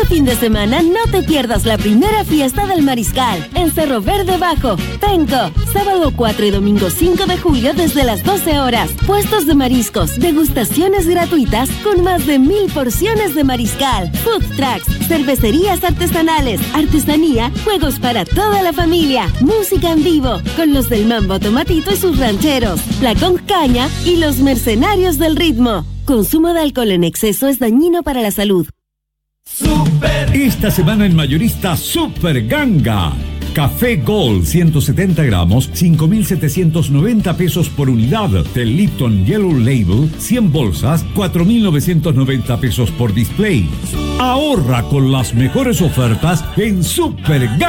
fin de semana no te pierdas la primera fiesta del Mariscal en Cerro Verde Bajo, Penco, sábado 4 y domingo 5 de julio desde las 12 horas. Puestos de mariscos, degustaciones gratuitas con más de 1000 porciones de mariscal, food trucks, cervecerías artesanales, artesanía, juegos para toda la familia, música en vivo con los del Mambo Tomatito y sus rancheros, la Concaña y los mercenarios del ritmo. Consumo de alcohol en exceso es dañino para la salud. Esta semana en Mayorista Super Ganga. Café Gold 170 gramos, 5.790 pesos por unidad. Del Lipton Yellow Label, 100 bolsas, 4.990 pesos por display. Ahorra con las mejores ofertas en Super Ganga.